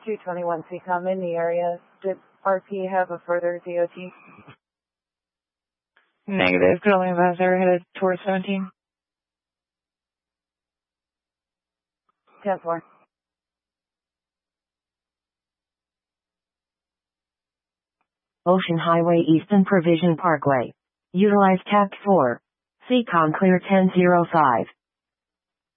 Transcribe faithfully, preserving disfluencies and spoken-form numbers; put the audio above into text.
two twenty-one C COM in the area. Did R P have a further D O T? Negative. Controlling advisor headed towards seventeen. ten four. Ocean Highway Easton Provision Parkway. Utilize T A C four. C COM clear ten oh five.